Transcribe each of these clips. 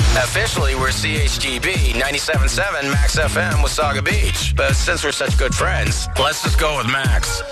Officially, we're CHGB 97.7 Max FM Wasaga Beach. But since we're such good friends, let's just go with Max.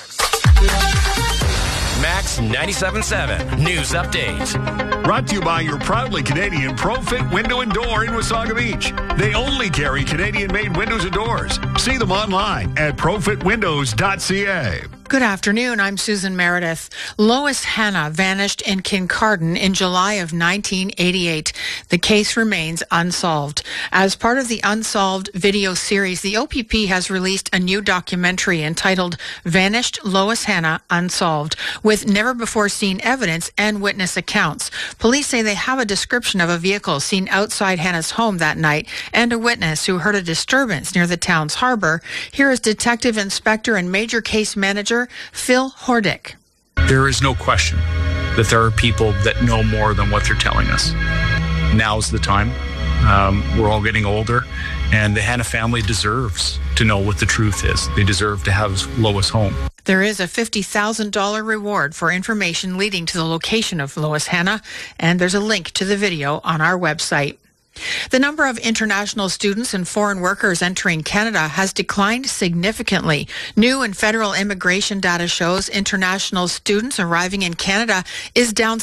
Max 97.7 News Update. Brought to you by your proudly Canadian ProFit Window and Door in Wasaga Beach. They only carry Canadian-made windows and doors. See them online at profitwindows.ca. Good afternoon. I'm Susan Meredith. Lois Hanna vanished in Kincardine in July of 1988. The case remains unsolved. As part of the Unsolved video series, the OPP has released a new documentary entitled Vanished Lois Hanna Unsolved, with never-before-seen evidence and witness accounts. Police say they have a description of a vehicle seen outside Hanna's home that night and a witness who heard a disturbance near the town's harbor. Here is Detective Inspector and Major Case Manager Phil Hordick. There is no question that there are people that know more than what they're telling us. Now's the time. We're all getting older, and the Hanna family deserves to know what the truth is. They deserve to have Lois home. There is a $50,000 reward for information leading to the location of Lois Hanna, and there's a link to the video on our website. The number of international students and foreign workers entering Canada has declined significantly. New and federal immigration data shows international students arriving in Canada is down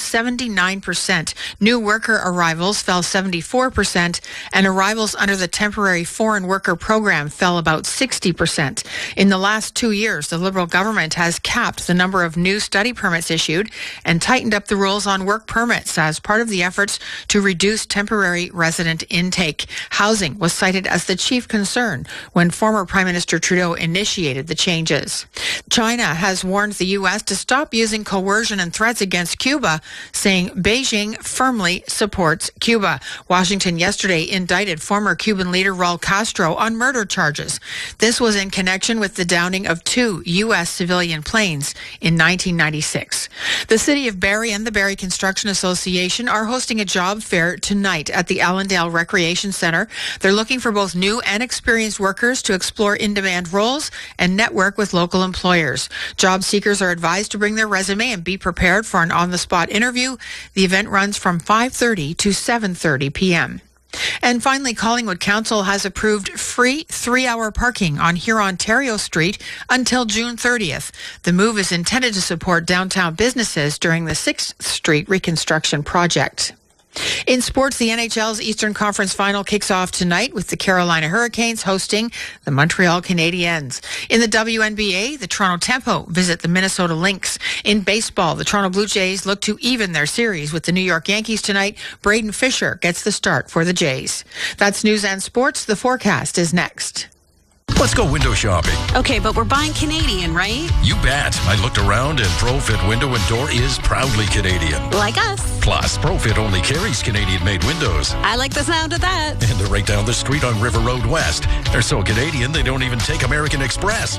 79%. New worker arrivals fell 74%, and arrivals under the temporary foreign worker program fell about 60%. In the last 2 years, the Liberal government has capped the number of new study permits issued and tightened up the rules on work permits as part of the efforts to reduce temporary resident intake. Housing was cited as the chief concern when former Prime Minister Trudeau initiated the changes. China has warned the U.S. to stop using coercion and threats against Cuba, saying Beijing firmly supports Cuba. Washington yesterday indicted former Cuban leader Raul Castro on murder charges. This was in connection with the downing of 2 U.S. civilian planes in 1996. The City of Barrie and the Barrie Construction Association are hosting a job fair tonight at the Allendale Recreation Center. They're looking for both new and experienced workers to explore in-demand roles and network with local employers. Job seekers are advised to bring their resume and be prepared for an on-the-spot interview. The event runs from 5:30 to 7:30 p.m. And finally, Collingwood Council has approved free 3-hour parking on Hurontario Street until June 30th. The move is intended to support downtown businesses during the 6th Street reconstruction project. In sports, the NHL's Eastern Conference Final kicks off tonight with the Carolina Hurricanes hosting the Montreal Canadiens. In the WNBA, the Toronto Tempo visit the Minnesota Lynx. In baseball, the Toronto Blue Jays look to even their series with the New York Yankees tonight. Braden Fisher gets the start for the Jays. That's news and sports. The forecast is next. Let's go window shopping. Okay, but we're buying Canadian, right? You bet. I looked around and ProFit Window and Door is proudly Canadian. Like us. Plus, ProFit only carries Canadian-made windows. I like the sound of that. And they're right down the street on River Road West. They're so Canadian, they don't even take American Express.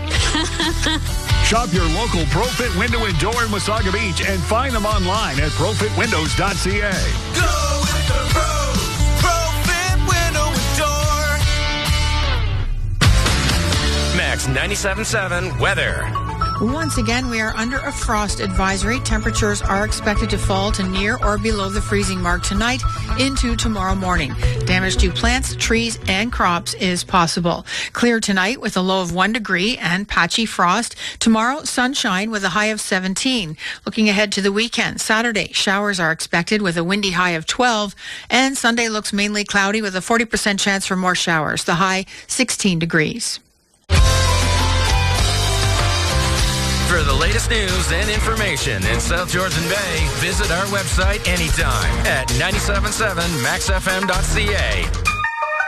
Shop your local ProFit Window and Door in Wasaga Beach and find them online at profitwindows.ca. Go with the pros. ProFit Window and Door. Max 97.7 weather. Once again, we are under a frost advisory. Temperatures are expected to fall to near or below the freezing mark tonight into tomorrow morning. Damage to plants, trees, and crops is possible. Clear tonight with a low of 1 degree and patchy frost. Tomorrow, sunshine with a high of 17. Looking ahead to the weekend, Saturday, showers are expected with a windy high of 12. And Sunday looks mainly cloudy with a 40% chance for more showers. The high, 16 degrees. For the latest news and information in South Georgian Bay, visit our website anytime at 97.7maxfm.ca.